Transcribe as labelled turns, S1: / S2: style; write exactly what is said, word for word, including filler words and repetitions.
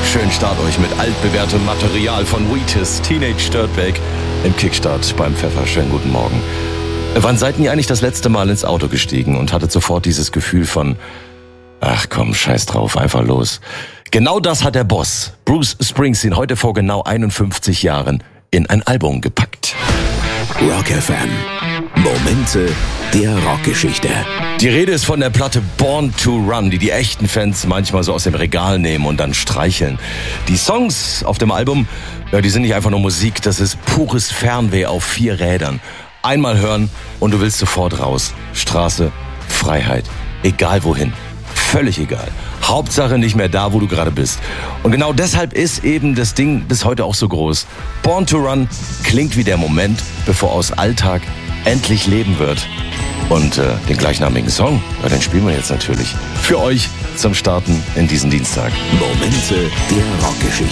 S1: Schönen Start euch mit altbewährtem Material von Wheatus, Teenage Dirtbag im Kickstart beim Pfeffer. Schönen guten Morgen. Wann seid ihr eigentlich das letzte Mal ins Auto gestiegen und hattet sofort dieses Gefühl von, ach komm, scheiß drauf, einfach los. Genau das hat der Boss, Bruce Springsteen, heute vor genau einundfünfzig Jahren in ein Album gepackt.
S2: Rock F M. Momente der Rockgeschichte.
S1: Die Rede ist von der Platte Born to Run, die die echten Fans manchmal so aus dem Regal nehmen und dann streicheln. Die Songs auf dem Album, ja, die sind nicht einfach nur Musik, das ist pures Fernweh auf vier Rädern. Einmal hören und du willst sofort raus. Straße, Freiheit, egal wohin. Völlig egal. Hauptsache nicht mehr da, wo du gerade bist. Und genau deshalb ist eben das Ding bis heute auch so groß. Born to Run klingt wie der Moment, bevor aus Alltag endlich Leben wird. Und äh, den gleichnamigen Song, ja, den spielen wir jetzt natürlich für euch zum Starten in diesen Dienstag.
S2: Momente der Rockgeschichte.